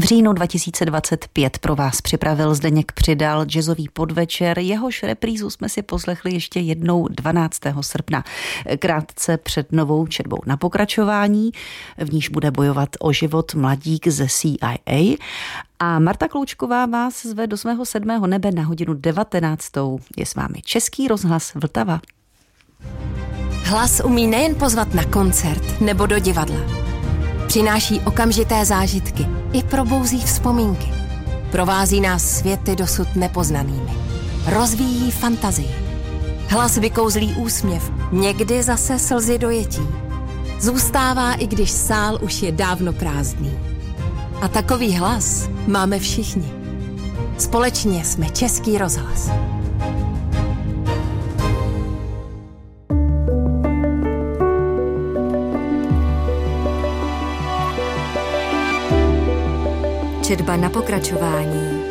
V říjnu 2025 pro vás připravil Zdeněk Přidal jazzový podvečer. Jehož reprízu jsme si poslechli ještě jednou 12. srpna. Krátce před novou četbou Na pokračování, v níž bude bojovat o život mladík ze CIA. A Marta Kloučková vás zve do svého 7. nebe na hodinu 19. Je s vámi Český rozhlas Vltava. Hlas umí nejen pozvat na koncert nebo do divadla. Přináší okamžité zážitky i probouzí vzpomínky. Provází nás světy dosud nepoznanými. Rozvíjí fantazii. Hlas vykouzlí úsměv, někdy zase slzy dojetí. Zůstává, i když sál už je dávno prázdný. A takový hlas máme všichni. Společně jsme Český rozhlas. Četba na pokračování.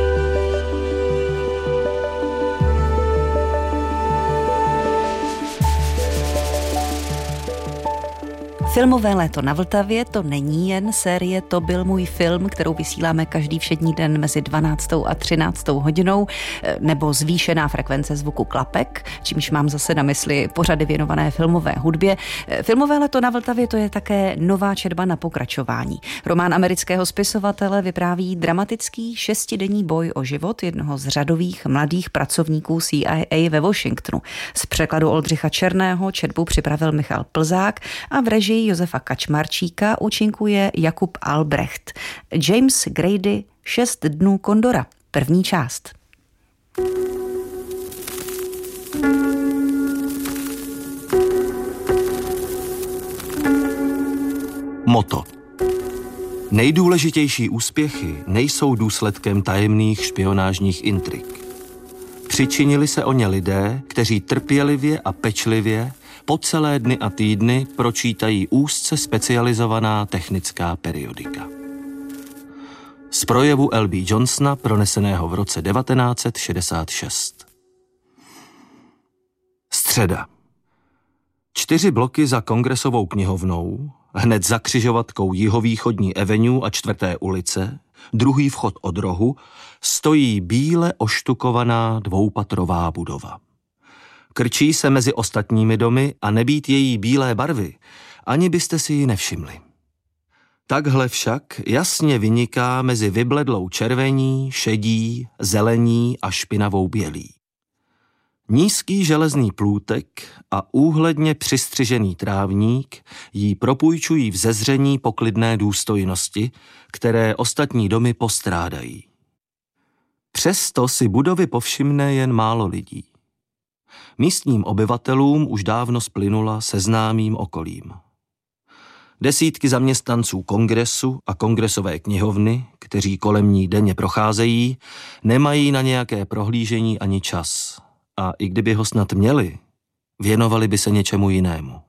Filmové léto na Vltavě to není jen série To byl můj film, kterou vysíláme každý všední den mezi 12. a 13. hodinou, nebo zvýšená frekvence zvuku klapek, čímž mám zase na mysli pořady věnované filmové hudbě. Filmové léto na Vltavě to je také nová četba na pokračování. Román amerického spisovatele vypráví dramatický 6denní boj o život jednoho z řadových mladých pracovníků CIA ve Washingtonu. Z překladu Oldřicha Černého četbu připravil Michal Plzák a v režii Josefa Kačmarčíka účinkuje Jakub Albrecht. James Grady 6 dnů kondora. První část. Motto. Nejdůležitější úspěchy nejsou důsledkem tajemných špionážních intrik. Přičinili se o ně lidé, kteří trpělivě a pečlivě po celé dny a týdny pročítají úzce specializovaná technická periodika. Z projevu L.B. Johnsona, proneseného v roce 1966. Středa. 4 bloky za Kongresovou knihovnou, hned za křižovatkou Jihovýchodní Avenue a 4. ulice, druhý vchod od rohu, stojí bíle oštukovaná dvoupatrová budova. Krčí se mezi ostatními domy a nebýt její bílé barvy, ani byste si ji nevšimli. Takhle však jasně vyniká mezi vybledlou červení, šedí, zelení a špinavou bělí. Nízký železný plůtek a úhledně přistřižený trávník jí propůjčují vzezření poklidné důstojnosti, které ostatní domy postrádají. Přesto si budovy povšimne jen málo lidí. Místním obyvatelům už dávno splynula se známým okolím. Desítky zaměstnanců kongresu a kongresové knihovny, kteří kolem ní denně procházejí, nemají na nějaké prohlížení ani čas. A i kdyby ho snad měli, věnovali by se něčemu jinému.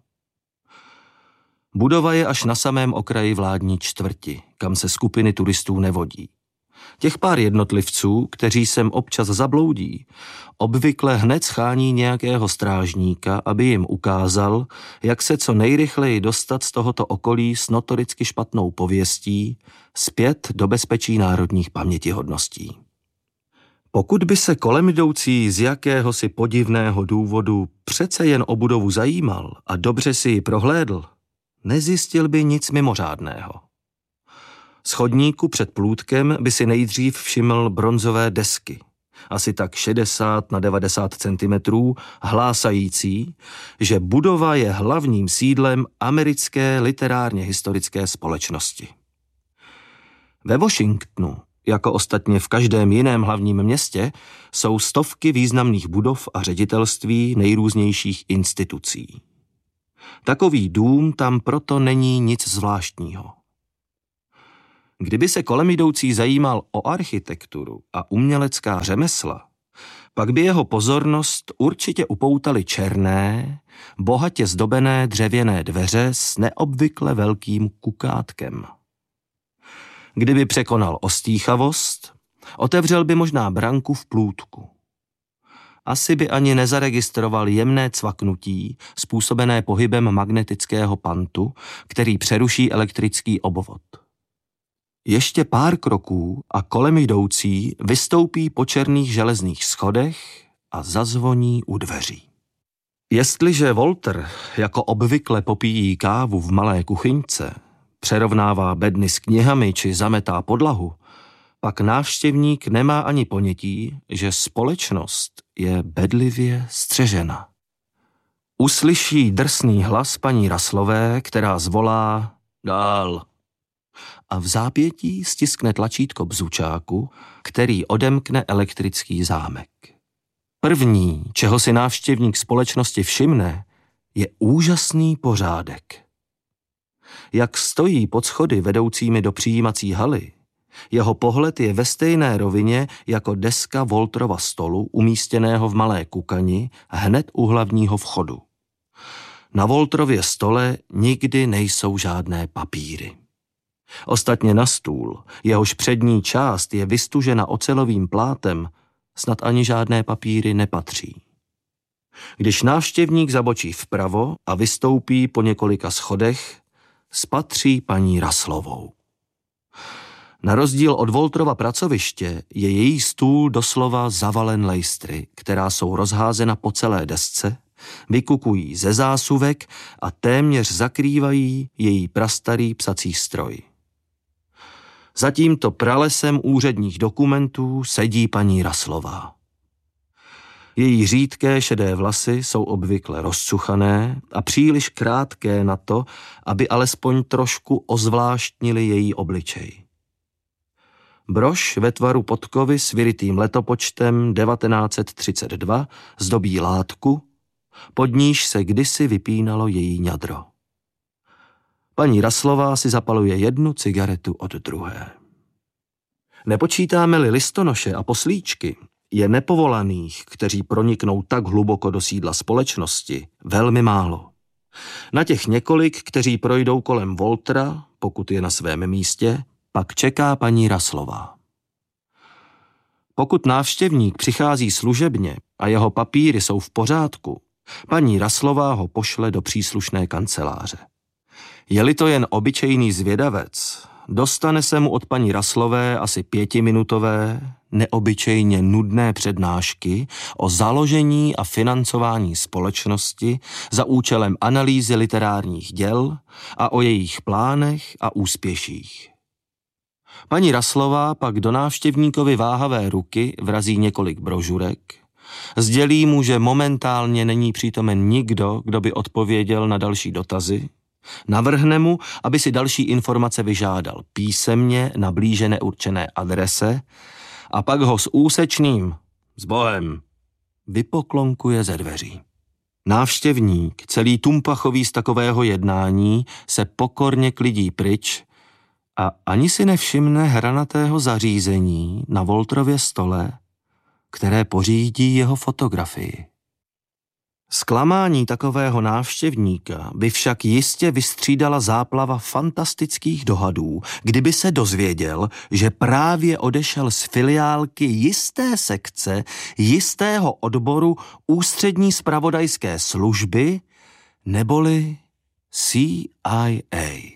Budova je až na samém okraji vládní čtvrti, kam se skupiny turistů nevodí. Těch pár jednotlivců, kteří sem občas zabloudí, obvykle hned schání nějakého strážníka, aby jim ukázal, jak se co nejrychleji dostat z tohoto okolí s notoricky špatnou pověstí zpět do bezpečí národních pamětihodností. Pokud by se kolem jdoucí z jakéhosi podivného důvodu přece jen o budovu zajímal a dobře si ji prohlédl, nezjistil by nic mimořádného. Z chodníku před plůtkem by si nejdřív všiml bronzové desky, asi tak 60 na 90 cm, hlásající, že budova je hlavním sídlem americké literárně historické společnosti. Ve Washingtonu, jako ostatně v každém jiném hlavním městě, jsou stovky významných budov a ředitelství nejrůznějších institucí. Takový dům tam proto není nic zvláštního. Kdyby se kolem jdoucí zajímal o architekturu a umělecká řemesla, pak by jeho pozornost určitě upoutaly černé, bohatě zdobené dřevěné dveře s neobvykle velkým kukátkem. Kdyby překonal ostýchavost, otevřel by možná branku v plůtku. Asi by ani nezaregistroval jemné cvaknutí způsobené pohybem magnetického pantu, který přeruší elektrický obvod. Ještě pár kroků a kolem jdoucí vystoupí po černých železných schodech a zazvoní u dveří. Jestliže Walter jako obvykle popíjí kávu v malé kuchyňce, přerovnává bedny s knihami či zametá podlahu, pak návštěvník nemá ani ponětí, že společnost je bedlivě střežena. Uslyší drsný hlas paní Russlové, která zvolá dál a v zápětí stiskne tlačítko bzučáku, který odemkne elektrický zámek. První, čeho si návštěvník společnosti všimne, je úžasný pořádek. Jak stojí pod schody vedoucími do přijímací haly, jeho pohled je ve stejné rovině jako deska Walterova stolu umístěného v malé kukani hned u hlavního vchodu. Na Walterově stole nikdy nejsou žádné papíry. Ostatně na stůl, jehož přední část je vystužena ocelovým plátem, snad ani žádné papíry nepatří. Když návštěvník zabočí vpravo a vystoupí po několika schodech, spatří paní Russlovou. Na rozdíl od Walterova pracoviště je její stůl doslova zavalen lejstry, která jsou rozházena po celé desce, vykukují ze zásuvek a téměř zakrývají její prastarý psací stroj. Za tímto pralesem úředních dokumentů sedí paní Russlová. Její řídké šedé vlasy jsou obvykle rozcuchané a příliš krátké na to, aby alespoň trošku ozvláštnili její obličej. Brož ve tvaru podkovy s vyrytým letopočtem 1932 zdobí látku, pod níž se kdysi vypínalo její ňadro. Paní Russlová si zapaluje jednu cigaretu od druhé. Nepočítáme-li listonoše a poslíčky, je nepovolaných, kteří proniknou tak hluboko do sídla společnosti, velmi málo. Na těch několik, kteří projdou kolem Waltera, pokud je na svém místě, pak čeká paní Russlová. Pokud návštěvník přichází služebně a jeho papíry jsou v pořádku, paní Russlová ho pošle do příslušné kanceláře. Je-li to jen obyčejný zvědavec, dostane se mu od paní Russlové asi 5minutové, neobyčejně nudné přednášky o založení a financování společnosti za účelem analýzy literárních děl a o jejich plánech a úspěších. Paní Russlová pak do návštěvníkovi váhavé ruky vrazí několik brožurek, sdělí mu, že momentálně není přítomen nikdo, kdo by odpověděl na další dotazy, navrhne mu, aby si další informace vyžádal písemně na blíže neurčené adrese a pak ho s úsečným "s Bohem" vypoklonkuje ze dveří. Návštěvník, celý tumpachový z takového jednání, se pokorně klidí pryč a ani si nevšimne hranatého zařízení na Walterově stole, které pořídí jeho fotografii. Zklamání takového návštěvníka by však jistě vystřídala záplava fantastických dohadů, kdyby se dozvěděl, že právě odešel z filiálky jisté sekce, jistého odboru ústřední zpravodajské služby neboli CIA.